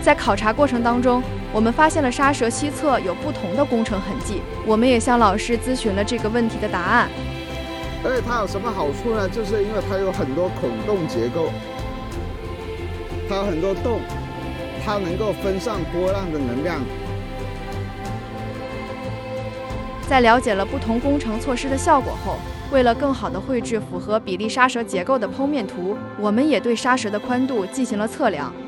在考察过程当中，我们发现了沙蛇西侧有不同的工程痕迹，我们也向老师咨询了这个问题的答案。 而且它有什么好处呢？就是因为它有很多孔洞结构，它有很多洞，它能够分散波浪的能量。 在了解了不同工程措施的效果后，为了更好地绘制符合比例沙蛇结构的剖面图，我们也对沙蛇的宽度进行了测量。